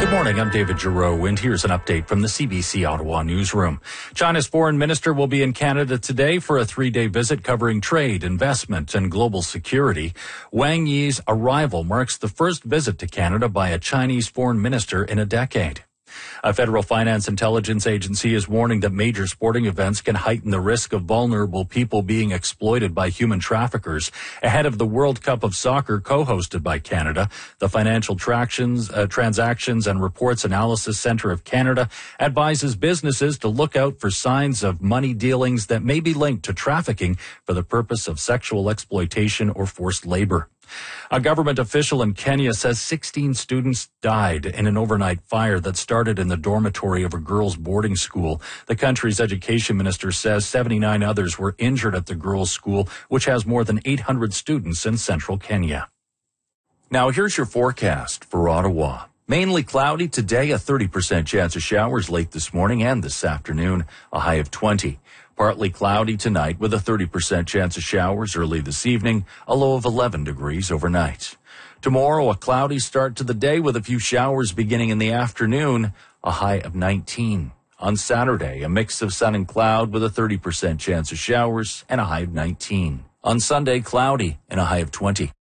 Good morning, I'm David Giroux, and here's an update from the CBC Ottawa newsroom. China's foreign minister will be in Canada today for a 3-day visit covering trade, investment, and global security. Wang Yi's arrival marks the first visit to Canada by a Chinese foreign minister in a decade. A federal finance intelligence agency is warning that major sporting events can heighten the risk of vulnerable people being exploited by human traffickers. Ahead of the World Cup of Soccer co-hosted by Canada, the Financial Transactions and Reports Analysis Centre of Canada advises businesses to look out for signs of money dealings that may be linked to trafficking for the purpose of sexual exploitation or forced labor. A government official in Kenya says 16 students died in an overnight fire that started in the dormitory of a girls' boarding school. The country's education minister says 79 others were injured at the girls' school, which has more than 800 students in central Kenya. Now here's your forecast for Ottawa. Mainly cloudy today, a 30% chance of showers late this morning and this afternoon, a high of 20. Partly cloudy tonight with a 30% chance of showers early this evening, a low of 11 degrees overnight. Tomorrow, a cloudy start to the day with a few showers beginning in the afternoon, a high of 19. On Saturday, a mix of sun and cloud with a 30% chance of showers and a high of 19. On Sunday, cloudy and a high of 20.